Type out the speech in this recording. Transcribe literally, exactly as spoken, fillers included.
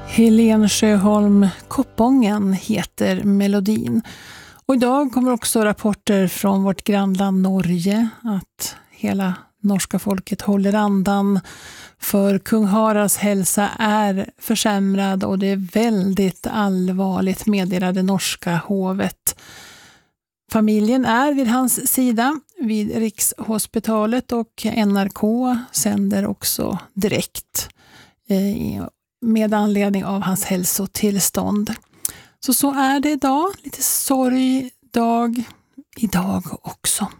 Helen Sjöholm, Koppången heter melodin. Och idag kommer också rapporter från vårt grannland Norge att hela norska folket håller andan, för kung Haralds hälsa är försämrad och det är väldigt allvarligt, meddelade norska hovet. Familjen är vid hans sida vid Rikshospitalet och N R K sänder också direkt eh, med anledning av hans hälsotillstånd. Så så är det idag. Lite sorgdag idag också.